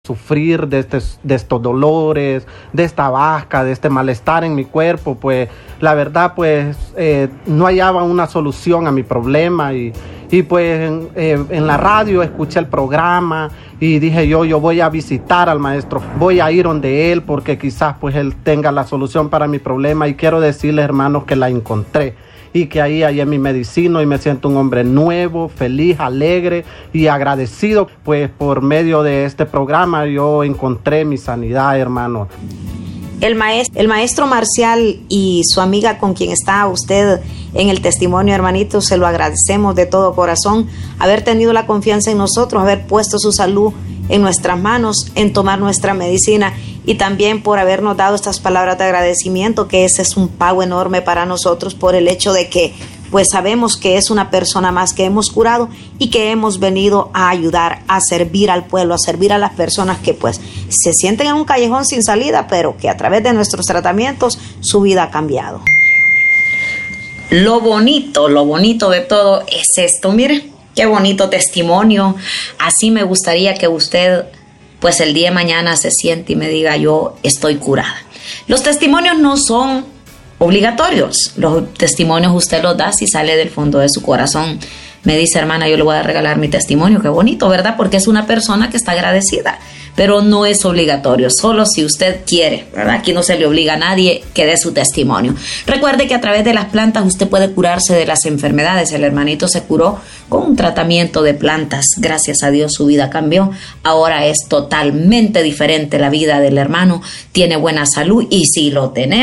sufrir de estos dolores, de esta vasca, de este malestar en mi cuerpo, pues la verdad pues no hallaba una solución a mi problema y pues en la radio escuché el programa y dije yo voy a visitar al maestro, voy a ir donde él porque quizás pues él tenga la solución para mi problema, y quiero decirles, hermanos, que la encontré y que ahí hallé mi medicina y me siento un hombre nuevo, feliz, alegre y agradecido. Pues por medio de este programa yo encontré mi sanidad, hermano. El maestro Marcial y su amiga con quien está usted en el testimonio, hermanito, se lo agradecemos de todo corazón, haber tenido la confianza en nosotros, haber puesto su salud en nuestras manos, en tomar nuestra medicina, y también por habernos dado estas palabras de agradecimiento, que ese es un pago enorme para nosotros por el hecho de que pues sabemos que es una persona más que hemos curado y que hemos venido a ayudar, a servir al pueblo, a servir a las personas que pues se sienten en un callejón sin salida, pero que a través de nuestros tratamientos su vida ha cambiado. Lo bonito de todo es esto, mire, qué bonito testimonio. Así me gustaría que usted pues el día de mañana se siente y me diga: yo estoy curada. Los testimonios no son obligatorios. Los testimonios usted los da si sale del fondo de su corazón. Me dice: hermana, yo le voy a regalar mi testimonio. Qué bonito, ¿verdad? Porque es una persona que está agradecida. Pero no es obligatorio, solo si usted quiere, ¿verdad? Aquí no se le obliga a nadie que dé su testimonio. Recuerde que a través de las plantas usted puede curarse de las enfermedades. El hermanito se curó con un tratamiento de plantas. Gracias a Dios su vida cambió. Ahora es totalmente diferente la vida del hermano. Tiene buena salud y si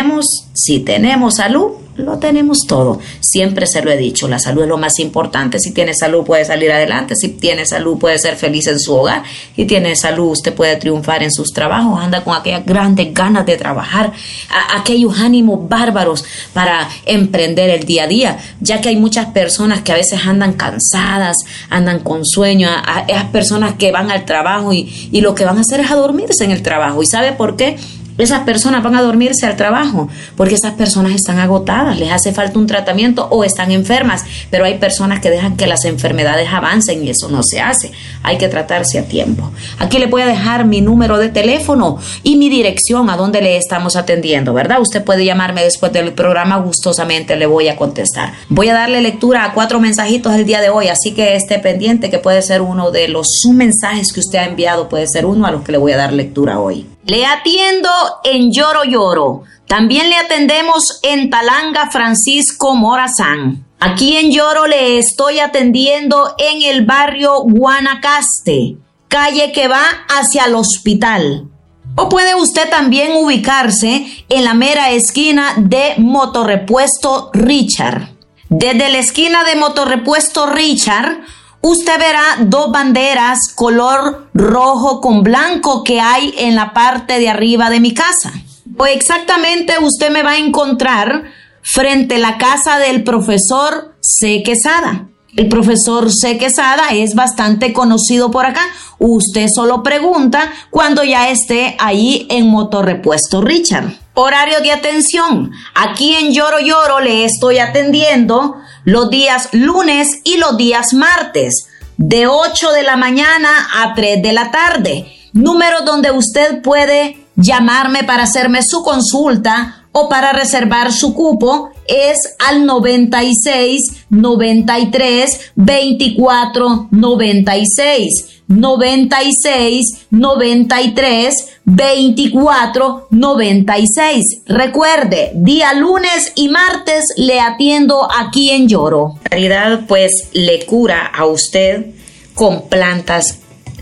tenemos salud, lo tenemos todo. Siempre se lo he dicho, la salud es lo más importante. Si tiene salud puede salir adelante, si tiene salud puede ser feliz en su hogar, si tiene salud usted puede triunfar en sus trabajos, anda con aquellas grandes ganas de trabajar, aquellos ánimos bárbaros para emprender el día a día, ya que hay muchas personas que a veces andan cansadas, andan con sueño, esas personas que van al trabajo y lo que van a hacer es a dormirse en el trabajo. ¿Y sabe por qué? Esas personas van a dormirse al trabajo porque esas personas están agotadas, les hace falta un tratamiento o están enfermas, pero hay personas que dejan que las enfermedades avancen y eso no se hace. Hay que tratarse a tiempo. Aquí le voy a dejar mi número de teléfono y mi dirección a donde le estamos atendiendo, ¿verdad? Usted puede llamarme después del programa, gustosamente le voy a contestar. Voy a darle lectura a 4 mensajitos el día de hoy, así que esté pendiente que puede ser uno de los mensajes que usted ha enviado, puede ser uno a los que le voy a dar lectura hoy. Le atiendo en Lloro Lloro. También le atendemos en Talanga Francisco Morazán. Aquí en Lloro le estoy atendiendo en el barrio Guanacaste, calle que va hacia el hospital. O puede usted también ubicarse en la mera esquina de Motorrepuesto Richard. Desde la esquina de Motorrepuesto Richard, usted verá 2 banderas color rojo con blanco que hay en la parte de arriba de mi casa. O exactamente usted me va a encontrar frente a la casa del profesor C. Quesada. El profesor C. Quesada es bastante conocido por acá. Usted solo pregunta cuando ya esté ahí en Motorrepuesto Richard. Horario de atención. Aquí en Lloro Lloro le estoy atendiendo los días lunes y los días martes, de 8 de la mañana a 3 de la tarde. Número donde usted puede llamarme para hacerme su consulta o para reservar su cupo es al 96 93 24 96. 96 93 24 96. Recuerde, día lunes y martes le atiendo aquí en Lloro. En realidad, pues le cura a usted con plantas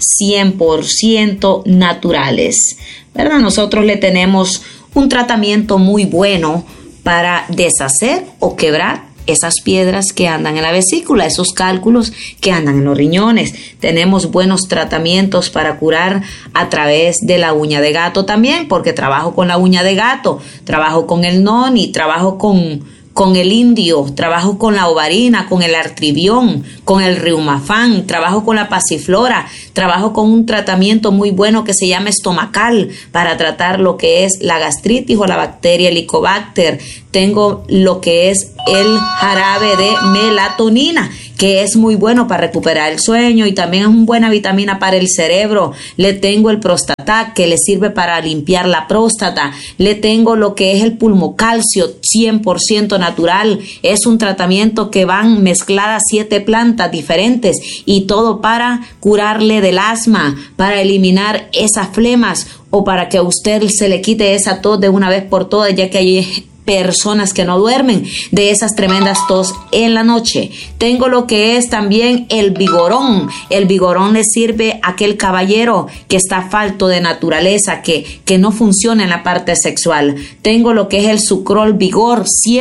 100% naturales, ¿verdad? Nosotros le tenemos un tratamiento muy bueno para deshacer o quebrar esas piedras que andan en la vesícula, esos cálculos que andan en los riñones. Tenemos buenos tratamientos para curar a través de la uña de gato también, porque trabajo con la uña de gato, trabajo con el noni, trabajo con el indio, trabajo con la ovarina, con el artribión, con el reumafán, trabajo con la pasiflora, trabajo con un tratamiento muy bueno que se llama estomacal para tratar lo que es la gastritis o la bacteria Helicobacter. Tengo lo que es el jarabe de melatonina que es muy bueno para recuperar el sueño y también es una buena vitamina para el cerebro. Le tengo el Prostatac, que le sirve para limpiar la próstata. Le tengo lo que es el Pulmocalcio, 100% natural. Es un tratamiento que van mezcladas 7 plantas diferentes y todo para curarle del asma, para eliminar esas flemas o para que a usted se le quite esa tos de una vez por todas, ya que hay personas que no duermen de esas tremendas tos en la noche. Tengo lo que es también el Vigorón. El Vigorón le sirve a aquel caballero que está falto de naturaleza, que no funciona en la parte sexual. Tengo lo que es el Sucrol Vigor,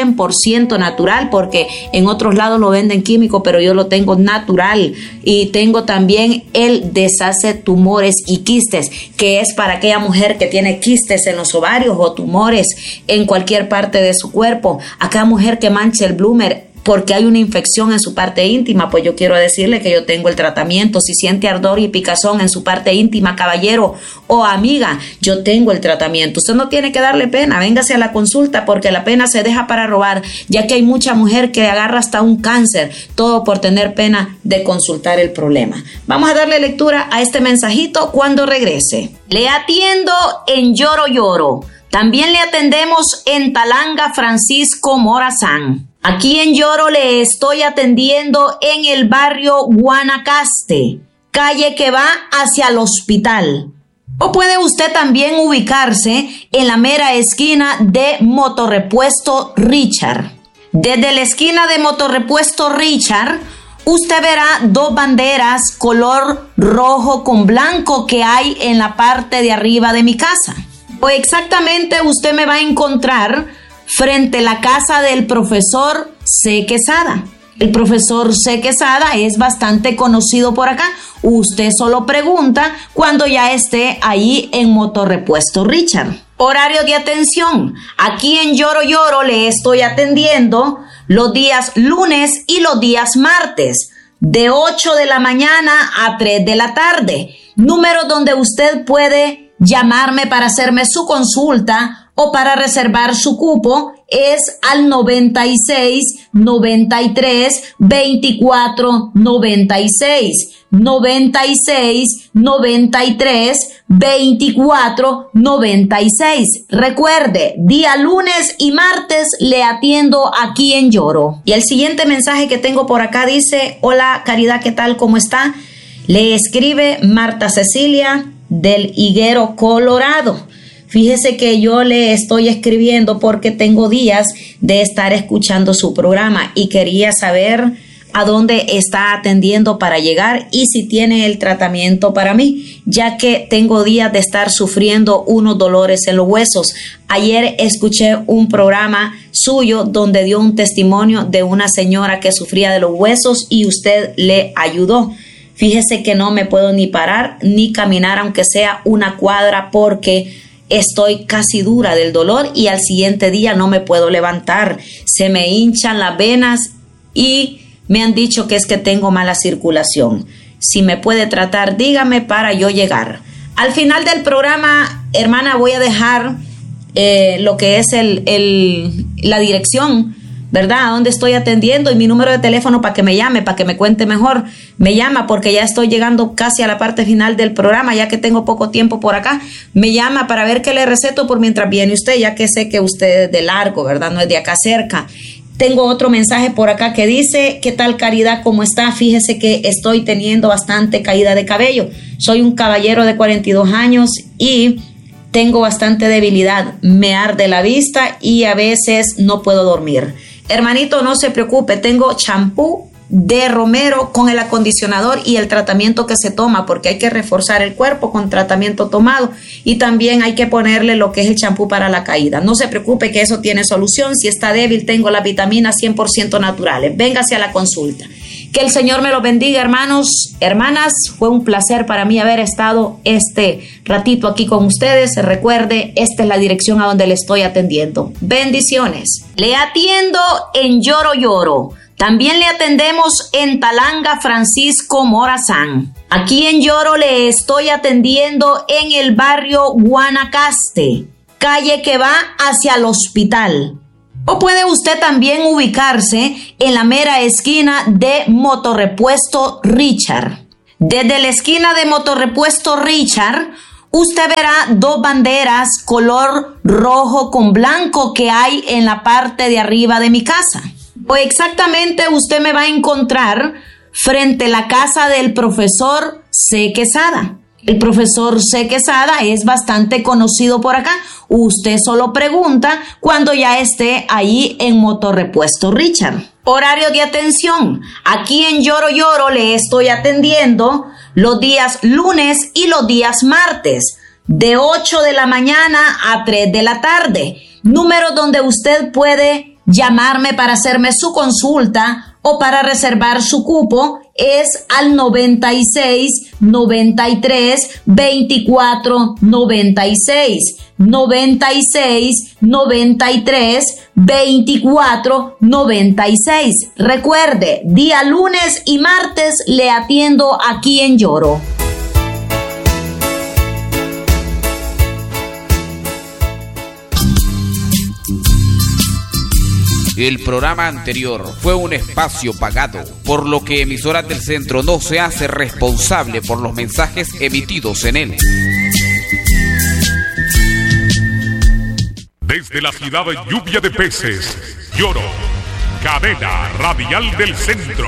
100% natural, porque en otros lados lo venden químico, pero yo lo tengo natural. Y tengo también el Deshace Tumores y Quistes, que es para aquella mujer que tiene quistes en los ovarios o tumores en cualquier parte de su cuerpo. A cada mujer que mancha el bloomer porque hay una infección en su parte íntima, pues yo quiero decirle que yo tengo el tratamiento. Si siente ardor y picazón en su parte íntima, caballero o amiga, yo tengo el tratamiento. Usted no tiene que darle pena, véngase a la consulta, porque la pena se deja para robar, ya que hay mucha mujer que agarra hasta un cáncer, todo por tener pena de consultar el problema. Vamos a darle lectura a este mensajito cuando regrese. Le atiendo en Lloro Lloro. También le atendemos en Talanga Francisco Morazán. Aquí en Lloro le estoy atendiendo en el barrio Guanacaste, calle que va hacia el hospital. O puede usted también ubicarse en la mera esquina de Motorrepuesto Richard. Desde la esquina de Motorrepuesto Richard, usted verá 2 banderas color rojo con blanco que hay en la parte de arriba de mi casa. O exactamente usted me va a encontrar frente a la casa del profesor C. Quesada. El profesor C. Quesada es bastante conocido por acá. Usted solo pregunta cuando ya esté ahí en Motorrepuesto Richard. Horario de atención. Aquí en Lloro Lloro le estoy atendiendo los días lunes y los días martes, de 8 de la mañana a 3 de la tarde. Número donde usted puede llamarme para hacerme su consulta o para reservar su cupo es al 96 93 24 96 96 93 24 96. Recuerde, día lunes y martes le atiendo aquí en Lloro. Y el siguiente mensaje que tengo por acá dice: hola Caridad, ¿qué tal? ¿Cómo está? Le escribe Marta Cecilia del Higuero, Colorado. Fíjese que yo le estoy escribiendo porque tengo días de estar escuchando su programa y quería saber a dónde está atendiendo para llegar y si tiene el tratamiento para mí, ya que tengo días de estar sufriendo unos dolores en los huesos. Ayer escuché un programa suyo donde dio un testimonio de una señora que sufría de los huesos y usted le ayudó. Fíjese que no me puedo ni parar ni caminar, aunque sea una cuadra, porque estoy casi dura del dolor y al siguiente día no me puedo levantar. Se me hinchan las venas y me han dicho que es que tengo mala circulación. Si me puede tratar, dígame para yo llegar. Al final del programa, hermana, voy a dejar lo que es la dirección, ¿verdad? A dónde estoy atendiendo y mi número de teléfono para que me llame, para que me cuente mejor. Me llama porque ya estoy llegando casi a la parte final del programa, ya que tengo poco tiempo por acá. Me llama para ver qué le receto por mientras viene usted, ya que sé que usted es de largo, ¿verdad? No es de acá cerca. Tengo otro mensaje por acá que dice: ¿qué tal Caridad? ¿Cómo está? Fíjese que estoy teniendo bastante caída de cabello. Soy un caballero de 42 años y tengo bastante debilidad. Me arde la vista y a veces no puedo dormir. Hermanito, no se preocupe, tengo champú de romero con el acondicionador y el tratamiento que se toma, porque hay que reforzar el cuerpo con tratamiento tomado y también hay que ponerle lo que es el champú para la caída. No se preocupe que eso tiene solución. Si está débil, tengo las vitaminas 100% naturales. Véngase a la consulta. Que el Señor me los bendiga, hermanos, hermanas. Fue un placer para mí haber estado este ratito aquí con ustedes. Recuerde, esta es la dirección a donde le estoy atendiendo. Bendiciones. Le atiendo en Lloro Lloro. También le atendemos en Talanga Francisco Morazán. Aquí en Lloro le estoy atendiendo en el barrio Guanacaste, calle que va hacia el hospital. O puede usted también ubicarse en la mera esquina de Motorrepuesto Richard. Desde la esquina de Motorrepuesto Richard, usted verá dos banderas color rojo con blanco que hay en la parte de arriba de mi casa. O exactamente usted me va a encontrar frente a la casa del profesor C. Quesada. El profesor C. Quesada es bastante conocido por acá. Usted solo pregunta cuando ya esté ahí en Motorrepuesto Richard. Horario de atención. Aquí en Lloro Lloro le estoy atendiendo los días lunes y los días martes, de 8 de la mañana a 3 de la tarde. Número donde usted puede llamarme para hacerme su consulta o para reservar su cupo es al 96 93 24 96 96 93 24 96. Recuerde, día lunes y martes le atiendo aquí en Lloro. El programa anterior fue un espacio pagado, por lo que Emisoras del Centro no se hace responsable por los mensajes emitidos en él. Desde la ciudad de Lluvia de Peces, Lloro, cadena radial del centro.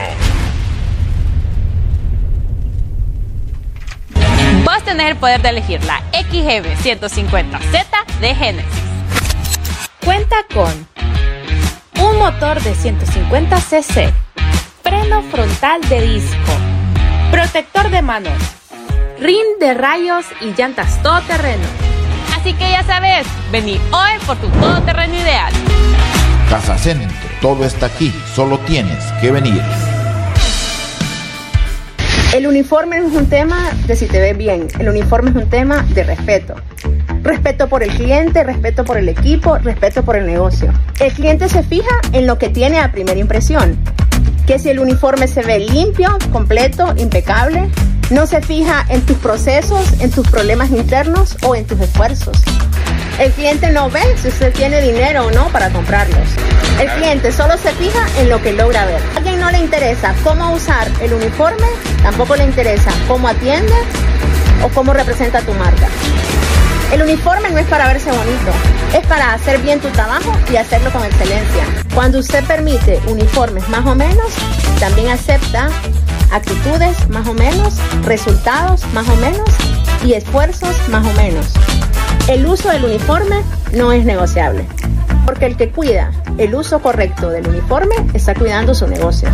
Vos tenés el poder de elegir la XGB 150Z de Genesis. Cuenta con un motor de 150 cc, freno frontal de disco, protector de manos, rin de rayos y llantas todoterreno. Así que ya sabes, vení hoy por tu todoterreno ideal. Casa Centro, todo está aquí, solo tienes que venir. El uniforme no es un tema de si te ves bien, el uniforme es un tema de respeto. Respeto por el cliente, respeto por el equipo, respeto por el negocio. El cliente se fija en lo que tiene a primera impresión, que si el uniforme se ve limpio, completo, impecable. No se fija en tus procesos, en tus problemas internos o en tus esfuerzos. El cliente no ve si usted tiene dinero o no para comprarlos. El cliente solo se fija en lo que logra ver. A alguien no le interesa cómo usar el uniforme, tampoco le interesa cómo atiende o cómo representa tu marca. El uniforme no es para verse bonito, es para hacer bien tu trabajo y hacerlo con excelencia. Cuando usted permite uniformes más o menos, también acepta actitudes más o menos, resultados más o menos y esfuerzos más o menos. El uso del uniforme no es negociable, porque el que cuida el uso correcto del uniforme está cuidando su negocio.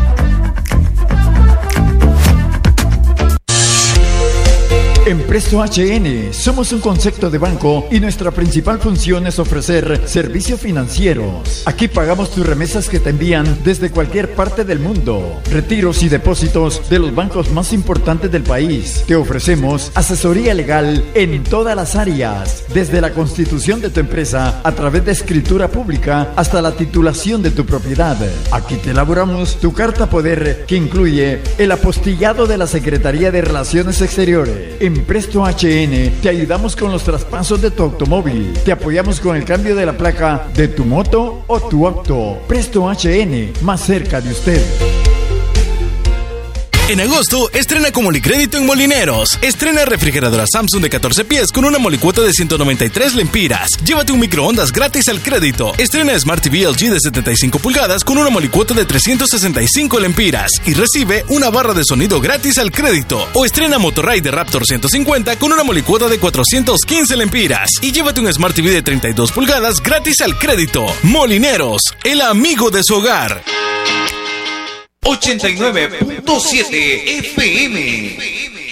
En Presto HN somos un concepto de banco y nuestra principal función es ofrecer servicios financieros. Aquí pagamos tus remesas que te envían desde cualquier parte del mundo, retiros y depósitos de los bancos más importantes del país. Te ofrecemos asesoría legal en todas las áreas, desde la constitución de tu empresa a través de escritura pública hasta la titulación de tu propiedad. Aquí te elaboramos tu carta poder que incluye el apostillado de la Secretaría de Relaciones Exteriores. En Presto HN te ayudamos con los traspasos de tu automóvil. Te apoyamos con el cambio de la placa de tu moto o tu auto. Presto HN, más cerca de usted. En agosto, estrena con Molicrédito en Molineros. Estrena refrigeradora Samsung de 14 pies con una molicuota de 193 lempiras. Llévate un microondas gratis al crédito. Estrena Smart TV LG de 75 pulgadas con una molicuota de 365 lempiras. Y recibe una barra de sonido gratis al crédito. O estrena Motorride de Raptor 150 con una molicuota de 415 lempiras. Y llévate un Smart TV de 32 pulgadas gratis al crédito. Molineros, el amigo de su hogar. 89.7 FM.